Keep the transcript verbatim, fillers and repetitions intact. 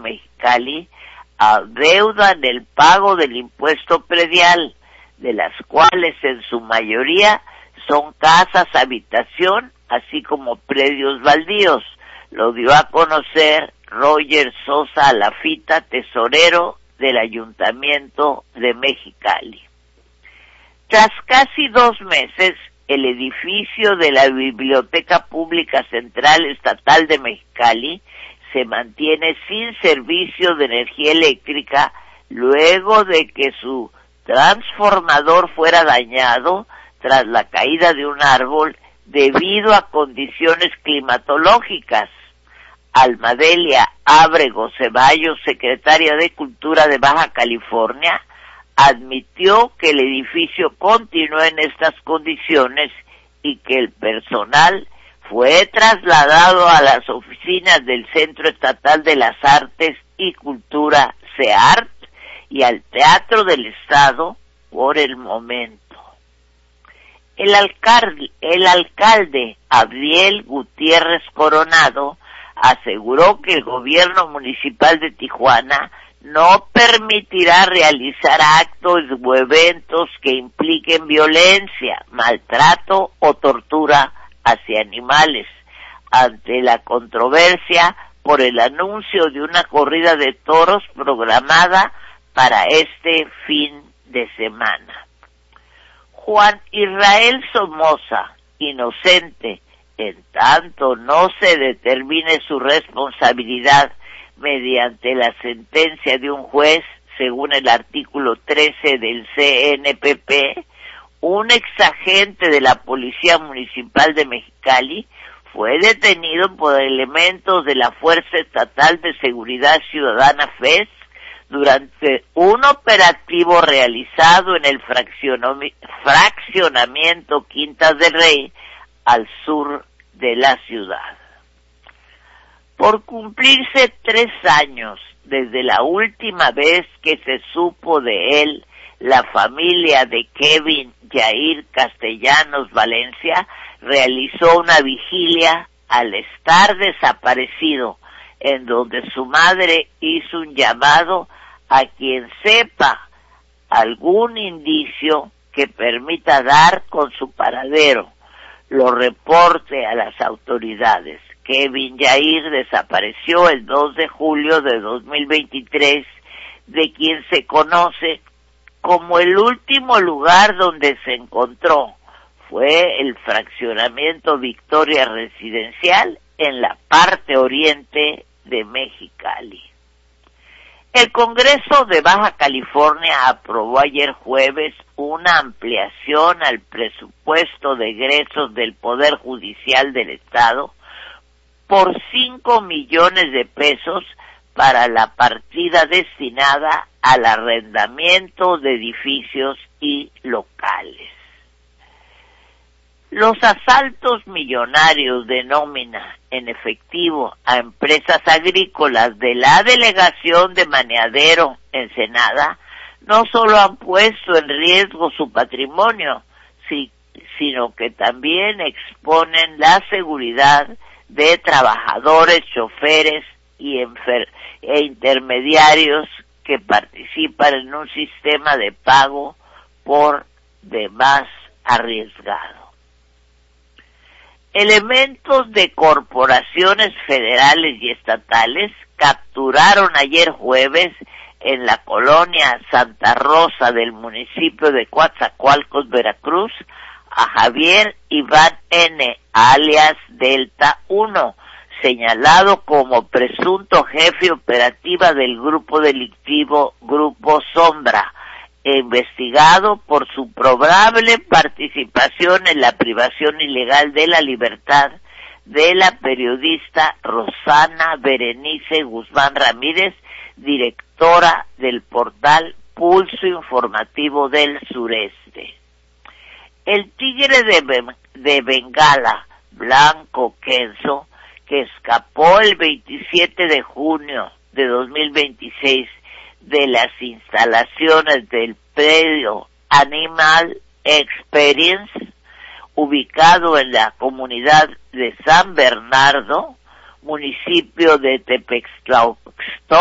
Mexicali adeudan el pago del impuesto predial, de las cuales en su mayoría son casas habitación, así como predios baldíos. Lo dio a conocer Roger Sosa Alafita, tesorero del Ayuntamiento de Mexicali. Tras casi dos meses, el edificio de la Biblioteca Pública Central Estatal de Mexicali se mantiene sin servicio de energía eléctrica luego de que su transformador fuera dañado tras la caída de un árbol debido a condiciones climatológicas. Almadelia Ábrego Ceballos, secretaria de Cultura de Baja California, admitió que el edificio continuó en estas condiciones y que el personal fue trasladado a las oficinas del Centro Estatal de las Artes y Cultura, CEART, y al Teatro del Estado por el momento. El alcalde, el alcalde Abdiel Gutiérrez Coronado aseguró que el gobierno municipal de Tijuana no permitirá realizar actos o eventos que impliquen violencia, maltrato o tortura hacia animales, ante la controversia por el anuncio de una corrida de toros programada para este fin de semana. Juan Israel Somoza, inocente, en tanto no se determine su responsabilidad mediante la sentencia de un juez, según el artículo trece del C N P P, un exagente de la Policía Municipal de Mexicali fue detenido por elementos de la Fuerza Estatal de Seguridad Ciudadana F E S durante un operativo realizado en el fraccionamiento Quintas del Rey, al sur de la ciudad. Por cumplirse tres años desde la última vez que se supo de él, la familia de Kevin Yair Castellanos Valencia realizó una vigilia al estar desaparecido, en donde su madre hizo un llamado a quien sepa algún indicio que permita dar con su paradero, lo reporte a las autoridades. Kevin Yair desapareció el dos de julio de dos mil veintitrés, de quien se conoce como el último lugar donde se encontró fue el fraccionamiento Victoria Residencial en la parte oriente de Mexicali. El Congreso de Baja California aprobó ayer jueves una ampliación al presupuesto de egresos del Poder Judicial del Estado por cinco millones de pesos para la partida destinada al arrendamiento de edificios y locales. Los asaltos millonarios de nómina en efectivo a empresas agrícolas de la delegación de Maneadero, Ensenada, no solo han puesto en riesgo su patrimonio, si, sino que también exponen la seguridad de trabajadores, choferes y enfer- e intermediarios que participan en un sistema de pago por demás arriesgado. Elementos de corporaciones federales y estatales capturaron ayer jueves en la colonia Santa Rosa del municipio de Coatzacoalcos, Veracruz, a Javier Iván N., alias Delta uno, señalado como presunto jefe operativa del grupo delictivo Grupo Sombra, e investigado por su probable participación en la privación ilegal de la libertad de la periodista Rosana Berenice Guzmán Ramírez, directora del portal Pulso Informativo del Sureste. El tigre de, ben- de Bengala, Blanco Kenzo, que escapó el veintisiete de junio de dos mil veintiséis de las instalaciones del predio Animal Experience, ubicado en la comunidad de San Bernardo, municipio de Tepextlaoxtó,